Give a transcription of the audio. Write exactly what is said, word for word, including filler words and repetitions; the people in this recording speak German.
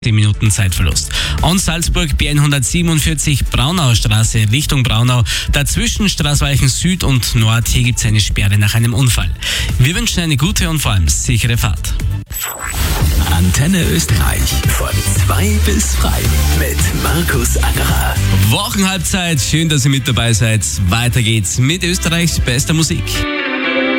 zehn Minuten Zeitverlust. Und Salzburg B hundertsiebenundvierzig Braunauer Straße Richtung Braunau. Dazwischen Straßweichen Süd und Nord. Hier gibt es eine Sperre nach einem Unfall. Wir wünschen eine gute und vor allem sichere Fahrt. Antenne Österreich von zwei bis drei mit Markus Angerer. Wochenhalbzeit, schön, dass ihr mit dabei seid. Weiter geht's mit Österreichs bester Musik.